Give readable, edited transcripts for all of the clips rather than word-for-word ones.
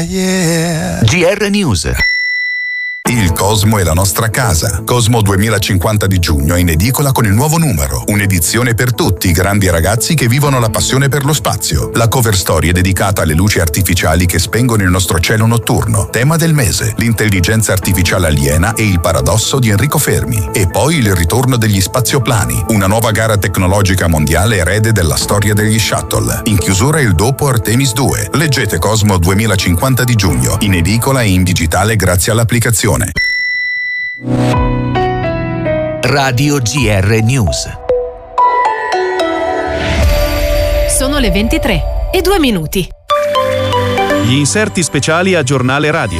yeah. GR News. Il Cosmo è la nostra casa. Cosmo 2050 di giugno è in edicola con il nuovo numero. Un'edizione per tutti i grandi ragazzi che vivono la passione per lo spazio. La cover story è dedicata alle luci artificiali che spengono il nostro cielo notturno. Tema del mese: l'intelligenza artificiale aliena e il paradosso di Enrico Fermi. E poi il ritorno degli spazioplani, una nuova gara tecnologica mondiale erede della storia degli shuttle. In chiusura il dopo Artemis 2. Leggete Cosmo 2050 di giugno, in edicola e in digitale grazie all'applicazione. Radio GR News. Sono le 23:02. Gli inserti speciali a Giornale Radio.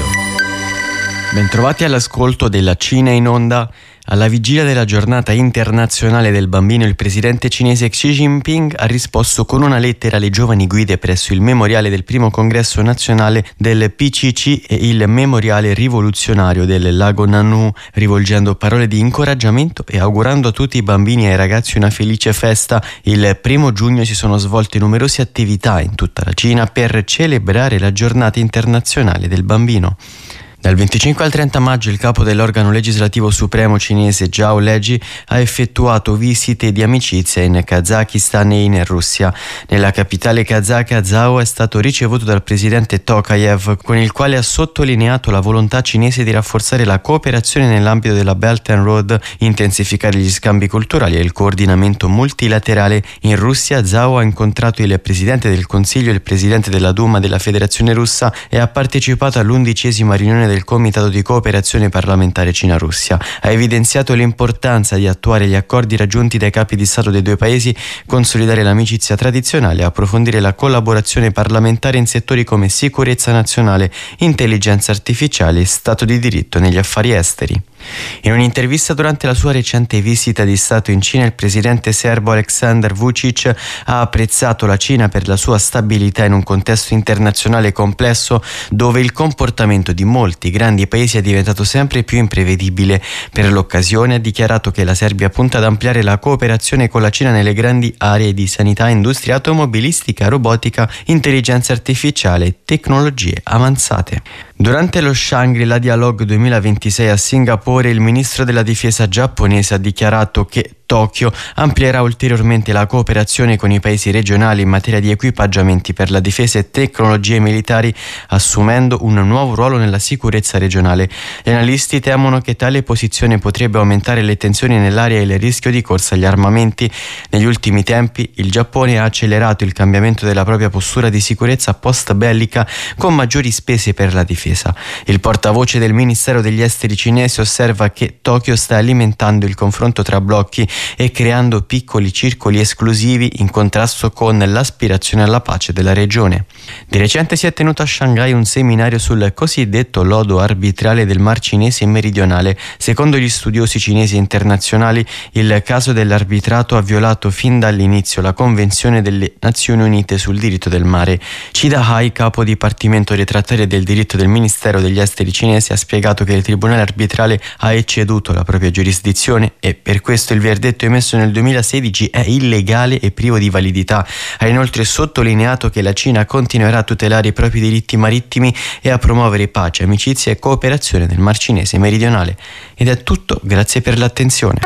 Bentrovati all'ascolto della Cina in onda. Alla vigilia della giornata internazionale del bambino, il presidente cinese Xi Jinping ha risposto con una lettera alle giovani guide presso il memoriale del primo congresso nazionale del PCC e il memoriale rivoluzionario del lago Nanu, rivolgendo parole di incoraggiamento e augurando a tutti i bambini e ai ragazzi una felice festa. Il 1 giugno si sono svolte numerose attività in tutta la Cina per celebrare la giornata internazionale del bambino. Dal 25 al 30 maggio il capo dell'organo legislativo supremo cinese Zhao Leji ha effettuato visite di amicizia in Kazakistan e in Russia. Nella capitale kazaka, Zhao è stato ricevuto dal presidente Tokayev, con il quale ha sottolineato la volontà cinese di rafforzare la cooperazione nell'ambito della Belt and Road, intensificare gli scambi culturali e il coordinamento multilaterale. In Russia, Zhao ha incontrato il presidente del Consiglio e il presidente della Duma della Federazione Russa e ha partecipato all'11ª riunione del Comitato di Cooperazione Parlamentare Cina-Russia. Ha evidenziato l'importanza di attuare gli accordi raggiunti dai capi di Stato dei due paesi, consolidare l'amicizia tradizionale e approfondire la collaborazione parlamentare in settori come sicurezza nazionale, intelligenza artificiale e Stato di diritto negli affari esteri. In un'intervista durante la sua recente visita di Stato in Cina, il presidente serbo Aleksandar Vučić ha apprezzato la Cina per la sua stabilità in un contesto internazionale complesso dove il comportamento di molti grandi paesi è diventato sempre più imprevedibile. Per l'occasione ha dichiarato che la Serbia punta ad ampliare la cooperazione con la Cina nelle grandi aree di sanità, industria automobilistica, robotica, intelligenza artificiale e tecnologie avanzate. Durante lo Shangri-La Dialogue 2026 a Singapore, il ministro della difesa giapponese ha dichiarato che Tokyo amplierà ulteriormente la cooperazione con i paesi regionali in materia di equipaggiamenti per la difesa e tecnologie militari, assumendo un nuovo ruolo nella sicurezza regionale. Gli analisti temono che tale posizione potrebbe aumentare le tensioni nell'area e il rischio di corsa agli armamenti. Negli ultimi tempi il Giappone ha accelerato il cambiamento della propria postura di sicurezza post-bellica con maggiori spese per la difesa. Il portavoce del Ministero degli Esteri cinese osserva che Tokyo sta alimentando il confronto tra blocchi e creando piccoli circoli esclusivi in contrasto con l'aspirazione alla pace della regione. Di recente si è tenuto a Shanghai un seminario sul cosiddetto lodo arbitrale del Mar Cinese meridionale. Secondo gli studiosi cinesi internazionali, il caso dell'arbitrato ha violato fin dall'inizio la Convenzione delle Nazioni Unite sul diritto del mare. Chi Dahai, capo dipartimento retrattario del diritto del Ministero degli Esteri cinese, ha spiegato che il tribunale arbitrale ha ecceduto la propria giurisdizione e per questo il verdetto emesso nel 2016 è illegale e privo di validità. Ha inoltre sottolineato che la Cina continuerà a tutelare i propri diritti marittimi e a promuovere pace, amicizia e cooperazione nel Mar Cinese meridionale. Ed è tutto, grazie per l'attenzione.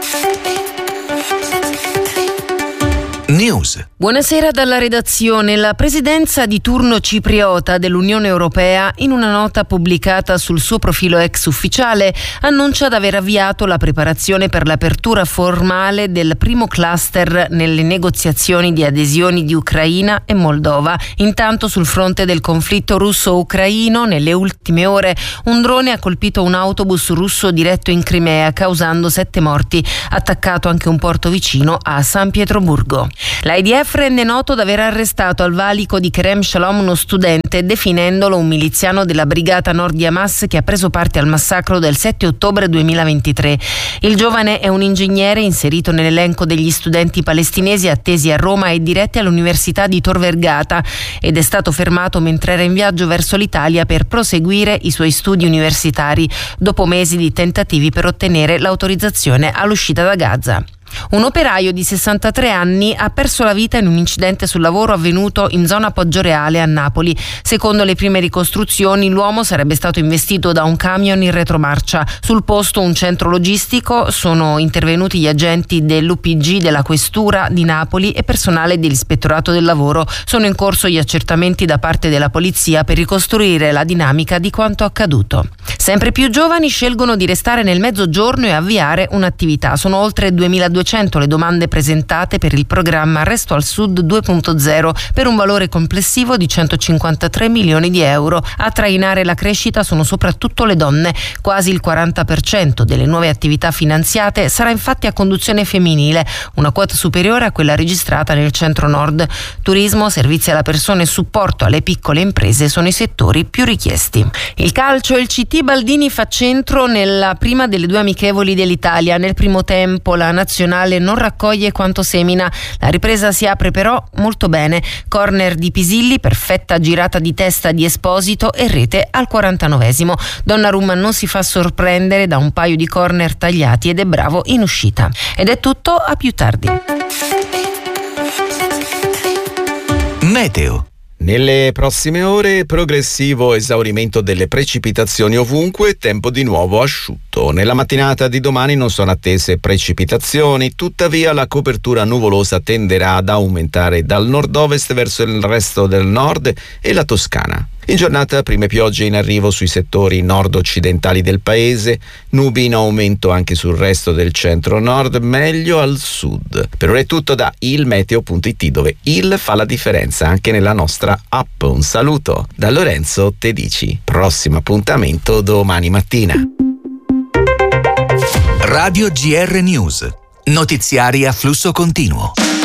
News. Buonasera dalla redazione. La presidenza di turno cipriota dell'Unione Europea, in una nota pubblicata sul suo profilo ex ufficiale, annuncia di aver avviato la preparazione per l'apertura formale del primo cluster nelle negoziazioni di adesioni di Ucraina e Moldova. Intanto, sul fronte del conflitto russo-ucraino, nelle ultime ore un drone ha colpito un autobus russo diretto in Crimea, causando 7 morti, attaccato anche un porto vicino a San Pietroburgo. L'IDF rende noto di aver arrestato al valico di Kerem Shalom uno studente, definendolo un miliziano della brigata nord di Hamas che ha preso parte al massacro del 7 ottobre 2023. Il giovane è un ingegnere inserito nell'elenco degli studenti palestinesi attesi a Roma e diretti all'Università di Tor Vergata ed è stato fermato mentre era in viaggio verso l'Italia per proseguire i suoi studi universitari, dopo mesi di tentativi per ottenere l'autorizzazione all'uscita da Gaza. Un operaio di 63 anni ha perso la vita in un incidente sul lavoro avvenuto in zona Poggioreale a Napoli. Secondo le prime ricostruzioni, l'uomo sarebbe stato investito da un camion in retromarcia. Sul posto, un centro logistico, sono intervenuti gli agenti dell'UPG della Questura di Napoli e personale dell'Ispettorato del Lavoro. Sono in corso gli accertamenti da parte della polizia per ricostruire la dinamica di quanto accaduto. Sempre più giovani scelgono di restare nel Mezzogiorno e avviare un'attività. Sono oltre 2200 le domande presentate per il programma Resto al Sud 2.0 per un valore complessivo di 153 milioni di euro. A trainare la crescita sono soprattutto le donne. Quasi il 40% delle nuove attività finanziate sarà infatti a conduzione femminile, una quota superiore a quella registrata nel centro-nord. Turismo, servizi alla persona e supporto alle piccole imprese sono i settori più richiesti. Il calcio, il CT Baldini fa centro nella prima delle due amichevoli dell'Italia. Nel primo tempo la nazionale non raccoglie quanto semina. La ripresa si apre però molto bene. Corner di Pisilli, perfetta girata di testa di Esposito e rete al 49esimo. Donnarumma non si fa sorprendere da un paio di corner tagliati ed è bravo in uscita. Ed è tutto, a più tardi. Meteo. Nelle prossime ore progressivo esaurimento delle precipitazioni ovunque, tempo di nuovo asciutto. Nella mattinata di domani non sono attese precipitazioni, tuttavia la copertura nuvolosa tenderà ad aumentare dal nord-ovest verso il resto del nord e la Toscana. In giornata prime piogge in arrivo sui settori nord-occidentali del paese, nubi in aumento anche sul resto del centro-nord, meglio al sud. Per ora è tutto da ilmeteo.it, dove il fa la differenza anche nella nostra app. Un saluto da Lorenzo Tedici. Prossimo appuntamento domani mattina. Radio GR News. Notiziari a flusso continuo.